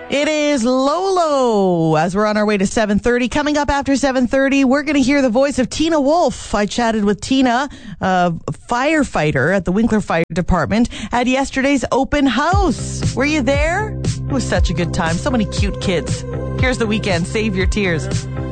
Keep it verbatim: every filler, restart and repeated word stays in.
It is Lolo as we're on our way to seven thirty. Coming up after seven thirty, we're going to hear the voice of Tina Wolf. I chatted with Tina, a firefighter at the Winkler Fire Department, at yesterday's open house. Were you there? It was such a good time. So many cute kids. Here's The Weeknd. Save your tears.